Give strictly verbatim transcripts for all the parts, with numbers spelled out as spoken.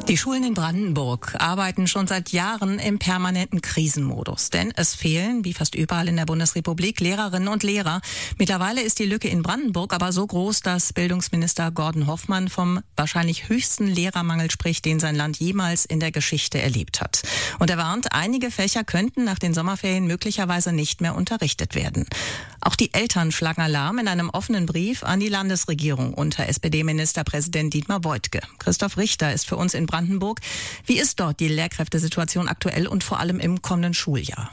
Die Schulen in Brandenburg arbeiten schon seit Jahren im permanenten Krisenmodus. Denn es fehlen, wie fast überall in der Bundesrepublik, Lehrerinnen und Lehrer. Mittlerweile ist die Lücke in Brandenburg aber so groß, dass Bildungsminister Gordon Hoffmann vom wahrscheinlich höchsten Lehrermangel spricht, den sein Land jemals in der Geschichte erlebt hat. Und er warnt, einige Fächer könnten nach den Sommerferien möglicherweise nicht mehr unterrichtet werden. Auch die Eltern schlagen Alarm in einem offenen Brief an die Landesregierung unter S P D-Ministerpräsident Dietmar Woidke. Christoph Richter ist für uns in Brandenburg. Wie ist dort die Lehrkräftesituation aktuell und vor allem im kommenden Schuljahr?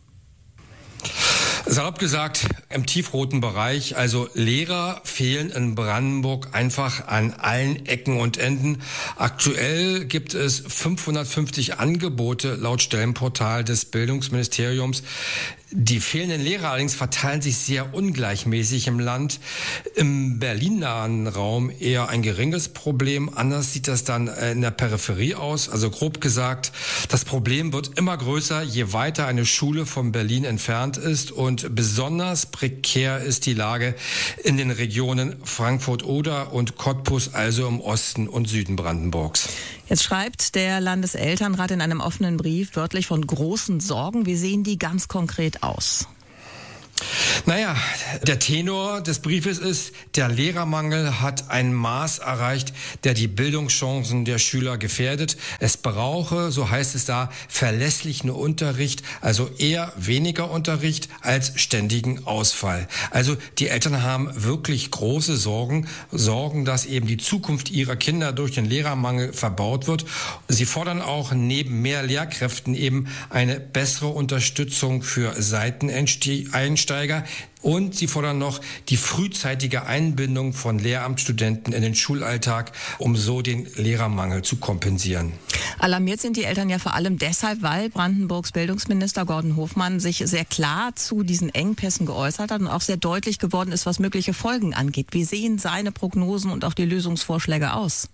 Salopp gesagt, im tiefroten Bereich, also Lehrer fehlen in Brandenburg einfach an allen Ecken und Enden. Aktuell gibt es fünfhundertfünfzig Angebote laut Stellenportal des Bildungsministeriums. Die fehlenden Lehrer allerdings verteilen sich sehr ungleichmäßig im Land. Im berlinnahen Raum eher ein geringes Problem. Anders sieht das dann in der Peripherie aus. Also grob gesagt, das Problem wird immer größer, je weiter eine Schule von Berlin entfernt ist. Und besonders prekär ist die Lage in den Regionen Frankfurt-Oder und Cottbus, also im Osten und Süden Brandenburgs. Jetzt schreibt der Landeselternrat in einem offenen Brief wörtlich von großen Sorgen. Wie sehen die ganz konkret aus? Naja, der Tenor des Briefes ist, der Lehrermangel hat ein Maß erreicht, der die Bildungschancen der Schüler gefährdet. Es brauche, so heißt es da, verlässlichen Unterricht, also eher weniger Unterricht als ständigen Ausfall. Also die Eltern haben wirklich große Sorgen, Sorgen, dass eben die Zukunft ihrer Kinder durch den Lehrermangel verbaut wird. Sie fordern auch neben mehr Lehrkräften eben eine bessere Unterstützung für Seiteneinsteiger. Und sie fordern noch die frühzeitige Einbindung von Lehramtsstudenten in den Schulalltag, um so den Lehrermangel zu kompensieren. Alarmiert sind die Eltern ja vor allem deshalb, weil Brandenburgs Bildungsminister Gordon Hoffmann sich sehr klar zu diesen Engpässen geäußert hat und auch sehr deutlich geworden ist, was mögliche Folgen angeht. Wie sehen seine Prognosen und auch die Lösungsvorschläge aus?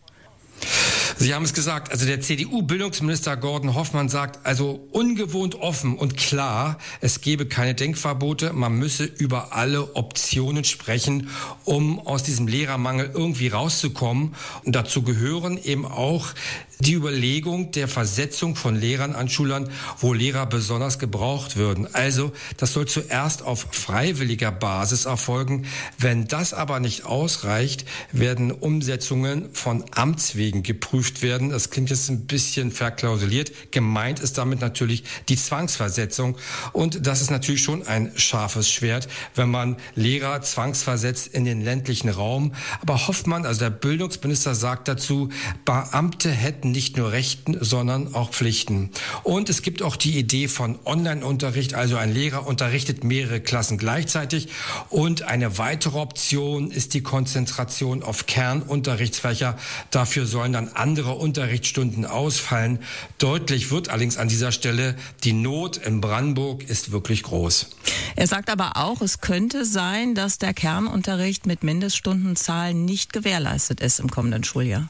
Sie haben es gesagt, also der C D U-Bildungsminister Gordon Hoffmann sagt also ungewohnt offen und klar, es gebe keine Denkverbote, man müsse über alle Optionen sprechen, um aus diesem Lehrermangel irgendwie rauszukommen. Und dazu gehören eben auch die Überlegung der Versetzung von Lehrern an Schulern, wo Lehrer besonders gebraucht würden. Also das soll zuerst auf freiwilliger Basis erfolgen. Wenn das aber nicht ausreicht, werden Umsetzungen von Amts wegen geprüft werden. Das klingt jetzt ein bisschen verklausuliert. Gemeint ist damit natürlich die Zwangsversetzung. Und das ist natürlich schon ein scharfes Schwert, wenn man Lehrer zwangsversetzt in den ländlichen Raum. Aber Hoffmann, also der Bildungsminister, sagt dazu, Beamte hätten nicht nur Rechten, sondern auch Pflichten. Und es gibt auch die Idee von Online-Unterricht, also ein Lehrer unterrichtet mehrere Klassen gleichzeitig. Und eine weitere Option ist die Konzentration auf Kernunterrichtsfächer. Dafür sollen dann andere Unterrichtsstunden ausfallen. Deutlich wird allerdings an dieser Stelle, die Not in Brandenburg ist wirklich groß. Er sagt aber auch, es könnte sein, dass der Kernunterricht mit Mindeststundenzahlen nicht gewährleistet ist im kommenden Schuljahr.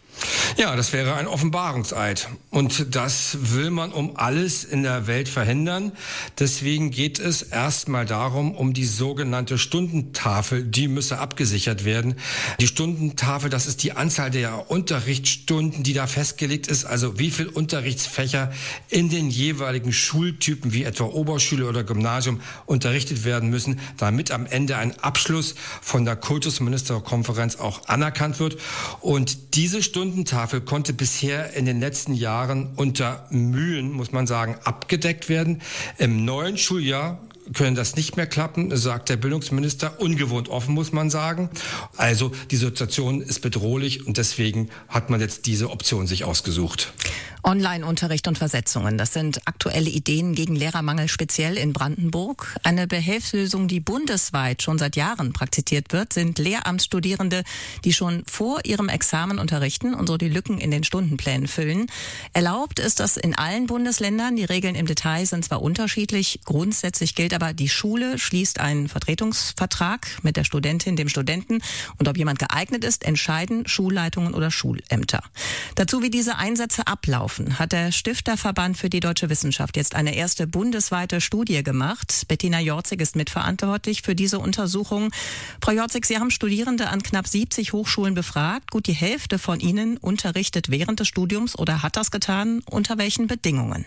Ja, das wäre ein Offenbarungseid. Und das will man um alles in der Welt verhindern. Deswegen geht es erstmal darum, um die sogenannte Stundentafel. Die müsse abgesichert werden. Die Stundentafel, das ist die Anzahl der Unterrichtsstunden, die da festgelegt ist. Also wie viel Unterrichtsfächer in den jeweiligen Schultypen, wie etwa Oberschule oder Gymnasium, unterrichtet werden müssen, damit am Ende ein Abschluss von der Kultusministerkonferenz auch anerkannt wird. Und diese Stunden Stundentafel konnte bisher in den letzten Jahren unter Mühen, muss man sagen, abgedeckt werden. Im neuen Schuljahr können das nicht mehr klappen, sagt der Bildungsminister. Ungewohnt offen, muss man sagen. Also die Situation ist bedrohlich und deswegen hat man jetzt diese Option sich ausgesucht. Online-Unterricht und Versetzungen, das sind aktuelle Ideen gegen Lehrermangel speziell in Brandenburg. Eine Behelfslösung, die bundesweit schon seit Jahren praktiziert wird, sind Lehramtsstudierende, die schon vor ihrem Examen unterrichten und so die Lücken in den Stundenplänen füllen. Erlaubt ist das in allen Bundesländern. Die Regeln im Detail sind zwar unterschiedlich, grundsätzlich gilt aber, die Schule schließt einen Vertretungsvertrag mit der Studentin, dem Studenten, und ob jemand geeignet ist, entscheiden Schulleitungen oder Schulämter. Dazu, wie diese Einsätze ablaufen, Daraufhin hat der Stifterverband für die deutsche Wissenschaft jetzt eine erste bundesweite Studie gemacht. Bettina Jorzig ist mitverantwortlich für diese Untersuchung. Frau Jorzig, Sie haben Studierende an knapp siebzig Hochschulen befragt. Gut die Hälfte von ihnen unterrichtet während des Studiums oder hat das getan. Unter welchen Bedingungen?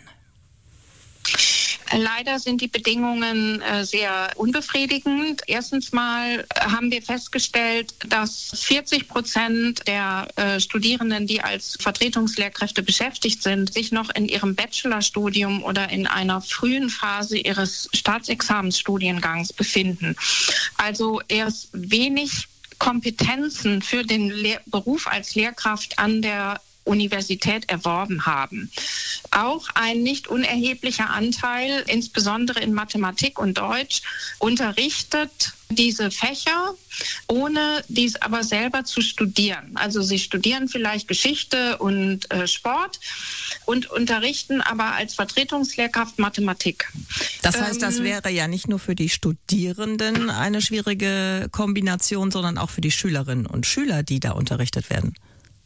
Leider sind die Bedingungen äh, sehr unbefriedigend. Erstens mal haben wir festgestellt, dass vierzig Prozent der äh, Studierenden, die als Vertretungslehrkräfte beschäftigt sind, sich noch in ihrem Bachelorstudium oder in einer frühen Phase ihres Staatsexamensstudiengangs befinden. Also erst wenig Kompetenzen für den Lehr- Beruf als Lehrkraft an der Universität erworben haben. Auch ein nicht unerheblicher Anteil, insbesondere in Mathematik und Deutsch, unterrichtet diese Fächer, ohne dies aber selber zu studieren. Also sie studieren vielleicht Geschichte und äh, Sport und unterrichten aber als Vertretungslehrkraft Mathematik. Das heißt, das wäre ja nicht nur für die Studierenden eine schwierige Kombination, sondern auch für die Schülerinnen und Schüler, die da unterrichtet werden.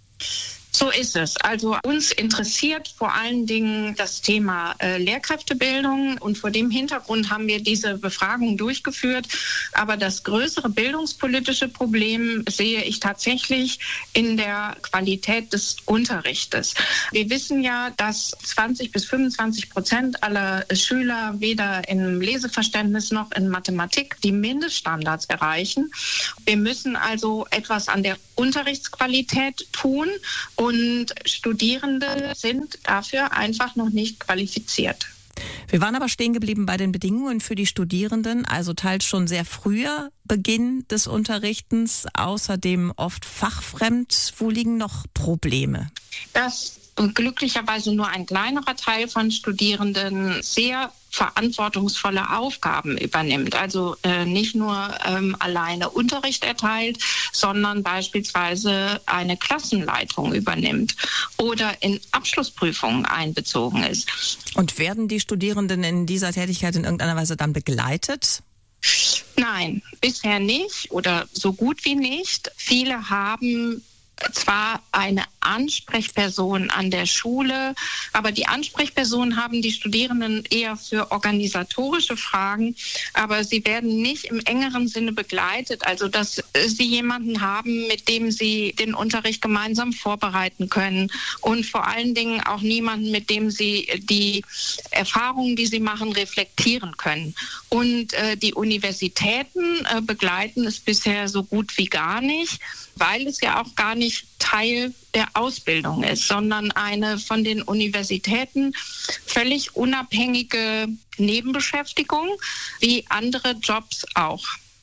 So ist es. Also uns interessiert vor allen Dingen das Thema äh, Lehrkräftebildung und vor dem Hintergrund haben wir diese Befragung durchgeführt. Aber das größere bildungspolitische Problem sehe ich tatsächlich in der Qualität des Unterrichtes. Wir wissen ja, dass zwanzig bis fünfundzwanzig Prozent aller Schüler weder im Leseverständnis noch in Mathematik die Mindeststandards erreichen. Wir müssen also etwas an der Unterrichtsqualität tun. Und Studierende sind dafür einfach noch nicht qualifiziert. Wir waren aber stehen geblieben bei den Bedingungen für die Studierenden, also teils schon sehr früher Beginn des Unterrichtens, außerdem oft fachfremd. Wo liegen noch Probleme? Dass glücklicherweise nur ein kleinerer Teil von Studierenden sehr verantwortungsvolle Aufgaben übernimmt. Also äh, nicht nur ähm, alleine Unterricht erteilt, sondern beispielsweise eine Klassenleitung übernimmt oder in Abschlussprüfungen einbezogen ist. Und werden die Studierenden in dieser Tätigkeit in irgendeiner Weise dann begleitet? Nein, bisher nicht oder so gut wie nicht. Viele haben zwar eine Ansprechperson an der Schule, aber die Ansprechpersonen haben die Studierenden eher für organisatorische Fragen, aber sie werden nicht im engeren Sinne begleitet, also dass sie jemanden haben, mit dem sie den Unterricht gemeinsam vorbereiten können und vor allen Dingen auch niemanden, mit dem sie die Erfahrungen, die sie machen, reflektieren können. Und äh, die Universitäten äh, begleiten es bisher so gut wie gar nicht, weil es ja auch gar nicht Teil der Ausbildung ist, sondern eine von den Universitäten völlig unabhängige Nebenbeschäftigung, wie andere Jobs auch.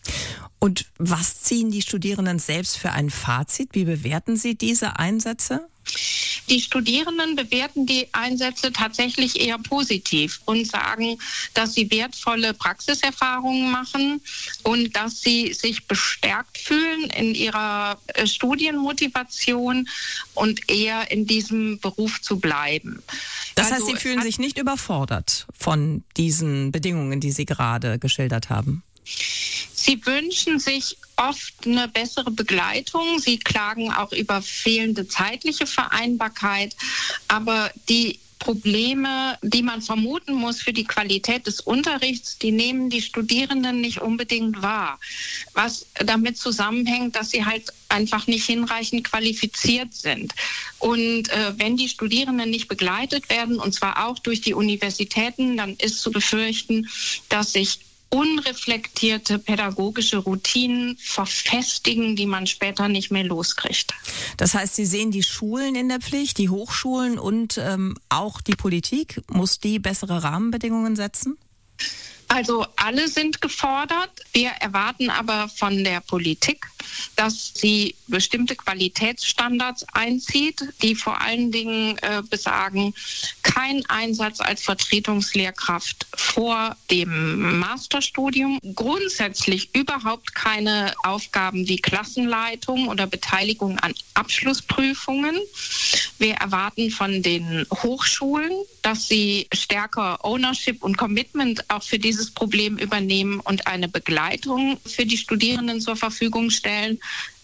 Und was ziehen die Studierenden selbst für ein Fazit? Wie bewerten sie diese Einsätze? Die Studierenden bewerten die Einsätze tatsächlich eher positiv und sagen, dass sie wertvolle Praxiserfahrungen machen und dass sie sich bestärkt fühlen in ihrer Studienmotivation und eher in diesem Beruf zu bleiben. Das heißt, also, Sie fühlen sich nicht überfordert von diesen Bedingungen, die Sie gerade geschildert haben? Sie wünschen sich oft eine bessere Begleitung. Sie klagen auch über fehlende zeitliche Vereinbarkeit. Aber die Probleme, die man vermuten muss für die Qualität des Unterrichts, die nehmen die Studierenden nicht unbedingt wahr. Was damit zusammenhängt, dass sie halt einfach nicht hinreichend qualifiziert sind. Und äh, wenn die Studierenden nicht begleitet werden, und zwar auch durch die Universitäten, dann ist zu befürchten, dass sich unreflektierte pädagogische Routinen verfestigen, die man später nicht mehr loskriegt. Das heißt, Sie sehen die Schulen in der Pflicht, die Hochschulen und ähm, auch die Politik. Muss die bessere Rahmenbedingungen setzen? Also alle sind gefordert. Wir erwarten aber von der Politik, dass sie bestimmte Qualitätsstandards einzieht, die vor allen Dingen äh, besagen, kein Einsatz als Vertretungslehrkraft vor dem Masterstudium, grundsätzlich überhaupt keine Aufgaben wie Klassenleitung oder Beteiligung an Abschlussprüfungen. Wir erwarten von den Hochschulen, dass sie stärker Ownership und Commitment auch für dieses Problem übernehmen und eine Begleitung für die Studierenden zur Verfügung stellen.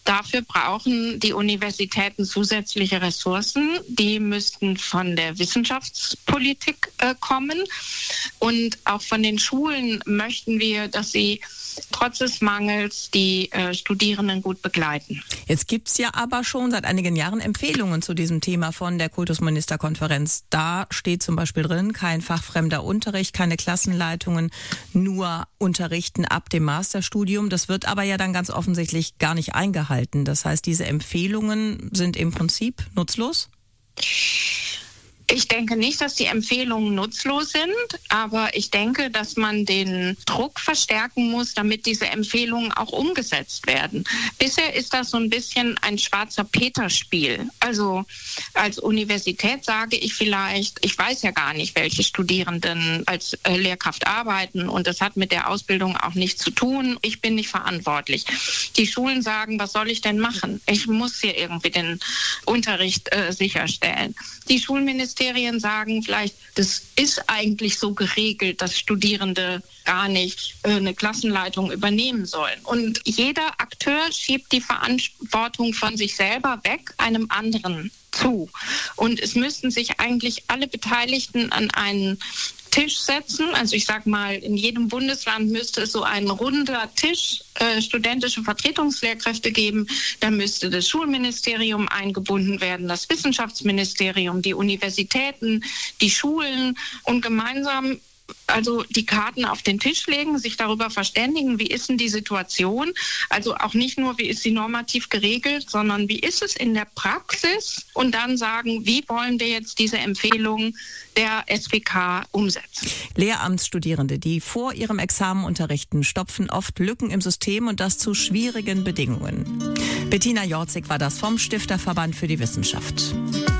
Dafür brauchen die Universitäten zusätzliche Ressourcen. Die müssten von der Wissenschaftspolitik äh, kommen. Und auch von den Schulen möchten wir, dass sie trotz des Mangels die äh, Studierenden gut begleiten. Jetzt gibt es ja aber schon seit einigen Jahren Empfehlungen zu diesem Thema von der Kultusministerkonferenz. Da steht zum Beispiel drin, kein fachfremder Unterricht, keine Klassenleitungen, nur Unterrichten ab dem Masterstudium. Das wird aber ja dann ganz offensichtlich gar nicht eingehalten. Das heißt, diese Empfehlungen sind im Prinzip nutzlos? Ich denke nicht, dass die Empfehlungen nutzlos sind, aber ich denke, dass man den Druck verstärken muss, damit diese Empfehlungen auch umgesetzt werden. Bisher ist das so ein bisschen ein schwarzer Peter-Spiel. Also als Universität sage ich vielleicht, ich weiß ja gar nicht, welche Studierenden als äh, Lehrkraft arbeiten und das hat mit der Ausbildung auch nichts zu tun. Ich bin nicht verantwortlich. Die Schulen sagen, was soll ich denn machen? Ich muss hier irgendwie den Unterricht äh, sicherstellen. Die Schulministerien sagen vielleicht, das ist eigentlich so geregelt, dass Studierende gar nicht äh, eine Klassenleitung übernehmen sollen. Und jeder Akteur schiebt die Verantwortung von sich selber weg, einem anderen zu. Und es müssten sich eigentlich alle Beteiligten an einen Tisch setzen. Also ich sage mal, in jedem Bundesland müsste es so ein runder Tisch äh, studentische Vertretungslehrkräfte geben. Da müsste das Schulministerium eingebunden werden, das Wissenschaftsministerium, die Universitäten, die Schulen und gemeinsam also die Karten auf den Tisch legen, sich darüber verständigen, wie ist denn die Situation? Also auch nicht nur, wie ist sie normativ geregelt, sondern wie ist es in der Praxis? Und dann sagen, wie wollen wir jetzt diese Empfehlungen der S W K umsetzen? Lehramtsstudierende, die vor ihrem Examen unterrichten, stopfen oft Lücken im System und das zu schwierigen Bedingungen. Bettina Jorzig war das vom Stifterverband für die Wissenschaft.